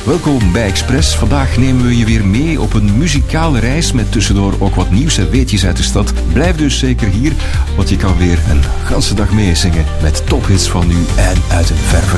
Welkom bij Express. Vandaag nemen we je weer mee op een muzikale reis met tussendoor ook wat nieuws en weetjes uit de stad. Blijf dus zeker hier, want je kan weer een ganse dag meezingen met tophits van nu en uit een ver verleden.